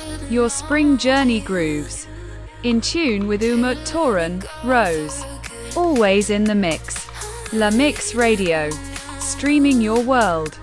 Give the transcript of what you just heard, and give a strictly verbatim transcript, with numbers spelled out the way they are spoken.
Your spring journey grooves. In tune with Umut Toran, Rose. Always in the mix. La Mix Radio. Streaming your world.